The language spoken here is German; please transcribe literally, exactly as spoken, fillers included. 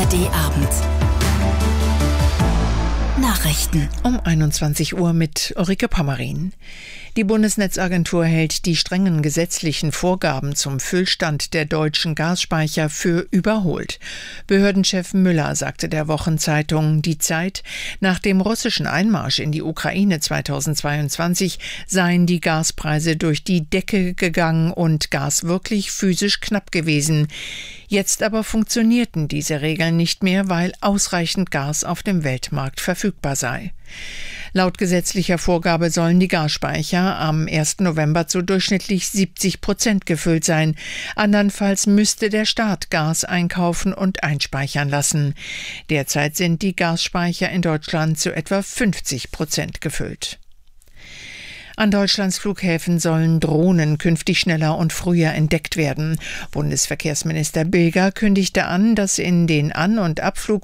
D Abend. Nachrichten. Um einundzwanzig Uhr mit Ulrike Pommerin. Die Bundesnetzagentur hält die strengen gesetzlichen Vorgaben zum Füllstand der deutschen Gasspeicher für überholt. Behördenchef Müller sagte der Wochenzeitung Die Zeit, nach dem russischen Einmarsch in die Ukraine zweitausendzweiundzwanzig seien die Gaspreise durch die Decke gegangen und Gas wirklich physisch knapp gewesen. Jetzt aber funktionierten diese Regeln nicht mehr, weil ausreichend Gas auf dem Weltmarkt verfügbar sei. Laut gesetzlicher Vorgabe sollen die Gasspeicher am ersten November zu durchschnittlich siebzig Prozent gefüllt sein. Andernfalls müsste der Staat Gas einkaufen und einspeichern lassen. Derzeit sind die Gasspeicher in Deutschland zu etwa fünfzig Prozent gefüllt. An Deutschlands Flughäfen sollen Drohnen künftig schneller und früher entdeckt werden. Bundesverkehrsminister Bilger kündigte an, dass in den An- und Abflug